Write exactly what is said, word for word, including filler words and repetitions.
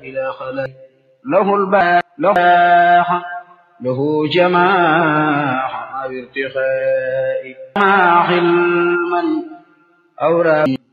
إلى خلق له الباح له جماح أو ارتخاء ما حلما أو